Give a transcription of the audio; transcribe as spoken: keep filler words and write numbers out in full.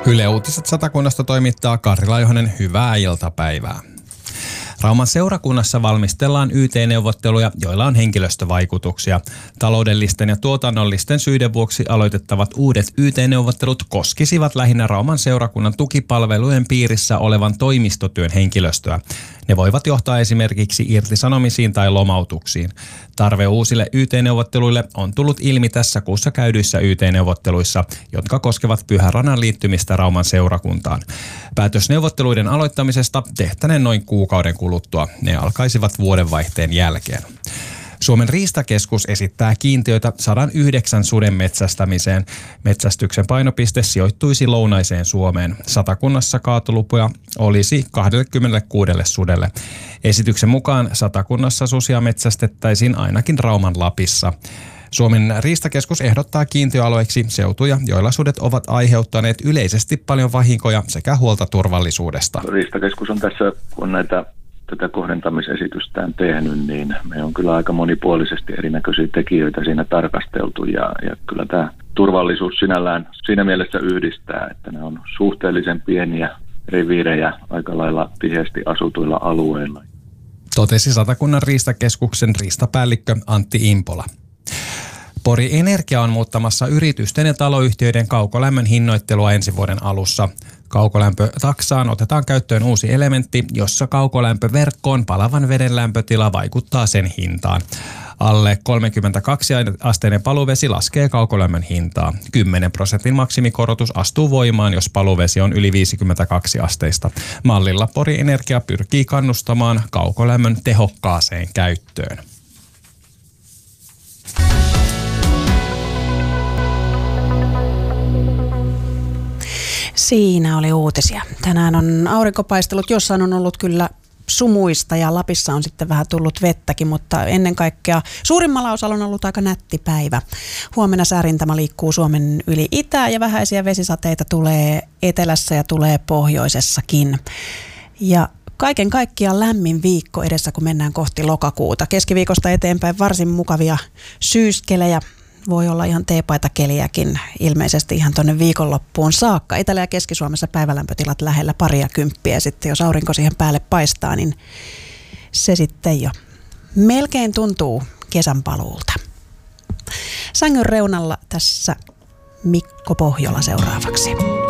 Yle Uutiset Satakunnasta toimittaa Karri Laihonen, hyvää iltapäivää. Rauman seurakunnassa valmistellaan Y T-neuvotteluja, joilla on henkilöstövaikutuksia. Taloudellisten ja tuotannollisten syiden vuoksi aloitettavat uudet Y T-neuvottelut koskisivat lähinnä Rauman seurakunnan tukipalvelujen piirissä olevan toimistotyön henkilöstöä. Ne voivat johtaa esimerkiksi irtisanomisiin tai lomautuksiin. Tarve uusille Y T-neuvotteluille on tullut ilmi tässä kuussa käydyissä Y T-neuvotteluissa, jotka koskevat Pyhäranan liittymistä Rauman seurakuntaan. Päätös neuvotteluiden aloittamisesta tehtäneen noin kuukauden kuluttua. Ne alkaisivat vuodenvaihteen jälkeen. Suomen riistakeskus esittää kiintiöitä sata yhdeksän suden metsästämiseen. Metsästyksen painopiste sijoittuisi lounaiseen Suomeen. Satakunnassa kaatolupuja olisi kaksikymmentäkuusi sudelle. Esityksen mukaan Satakunnassa susia metsästettäisiin ainakin Rauman Lapissa. Suomen riistakeskus ehdottaa kiintiöalueiksi seutuja, joilla sudet ovat aiheuttaneet yleisesti paljon vahinkoja sekä huolta turvallisuudesta. Riistakeskus on tässä, kun näitä tätä kohdentamisesitystään tehnyt, niin me on kyllä aika monipuolisesti erinäköisiä tekijöitä siinä tarkasteltu ja, ja kyllä tämä turvallisuus sinällään siinä mielessä yhdistää, että ne on suhteellisen pieniä reviirejä aika lailla tiheästi asutuilla alueilla. Totesi Satakunnan riistakeskuksen riistapäällikkö Antti Impola. Pori Energia on muuttamassa yritysten ja taloyhtiöiden kaukolämmön hinnoittelua ensi vuoden alussa. Kaukolämpötaksaan otetaan käyttöön uusi elementti, jossa kaukolämpöverkkoon palavan veden lämpötila vaikuttaa sen hintaan. Alle kolmekymmentäkaksi asteinen paluvesi laskee kaukolämmön hintaa. kymmenen prosentin maksimikorotus astuu voimaan, jos paluvesi on yli viisikymmentäkaksi asteista. Mallilla Pori Energia pyrkii kannustamaan kaukolämmön tehokkaaseen käyttöön. Siinä oli uutisia. Tänään on aurinkopaistelut, jossain on ollut kyllä sumuista ja Lapissa on sitten vähän tullut vettäkin, mutta ennen kaikkea suurimmalla osalla on ollut aika nätti päivä. Huomenna säärintama liikkuu Suomen yli itään ja vähäisiä vesisateita tulee etelässä ja tulee pohjoisessakin. Ja kaiken kaikkiaan lämmin viikko edessä, kun mennään kohti lokakuuta. Keskiviikosta eteenpäin varsin mukavia syyskelejä. Voi olla ihan teepaitakeliäkin ilmeisesti ihan tuonne viikonloppuun saakka. Etelä- ja Keski-Suomessa päivälämpötilat lähellä paria kymppiä. Sitten jos aurinko siihen päälle paistaa, niin se sitten jo melkein tuntuu kesän paluulta. Sängyn reunalla tässä Mikko Pohjola seuraavaksi.